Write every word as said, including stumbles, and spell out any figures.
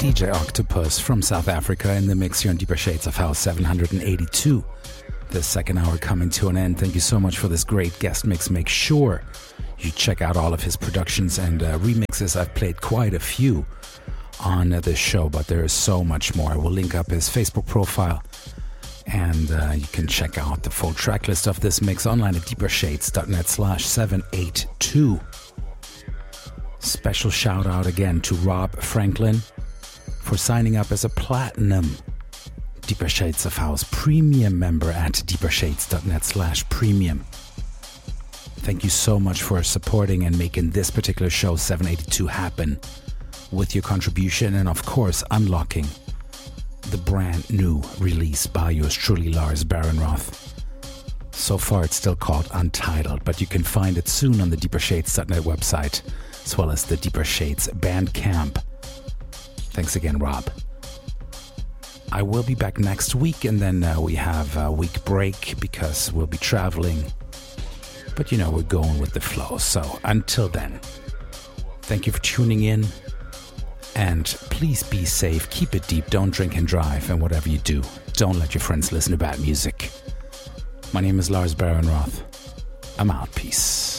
D J Octopus from South Africa in the mix here on Deeper Shades of House seven eighty-two. The second hour coming to an end. Thank you so much for this great guest mix. Make sure you check out all of his productions and uh, remixes. I've played quite a few on uh, this show, but there is so much more. I will link up his Facebook profile, and uh, you can check out the full track list of this mix online at deepershades.net slash 782. Special shout out again to Rob Franklin for signing up as a platinum Deeper Shades of House premium member at deepershades.net slash premium. Thank you so much for supporting and making this particular show seven eighty-two happen with your contribution, and of course unlocking the brand new release by yours truly, Lars Barenroth. So far it's still called Untitled, but you can find it soon on the deepershades dot net website as well as the Deeper Shades Bandcamp. Thanks again, Rob. I will be back next week, and then uh, we have a week break because we'll be traveling. But you know, we're going with the flow. So until then, thank you for tuning in. And please be safe, keep it deep, don't drink and drive, and whatever you do, don't let your friends listen to bad music. My name is Lars Barenroth. I'm out. Peace.